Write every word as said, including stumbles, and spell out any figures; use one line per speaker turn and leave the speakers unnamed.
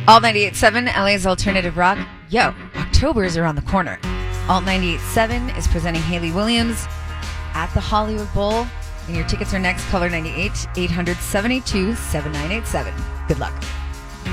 Alt ninety-eight point seven, L A's alternative rock. Yo, October is around the corner. Alt ninety-eight point seven is presenting Hayley Williams at the Hollywood Bowl. And your tickets are next. Caller ninety-eight, eight hundred, seven eight two, seven nine eight seven. Good luck.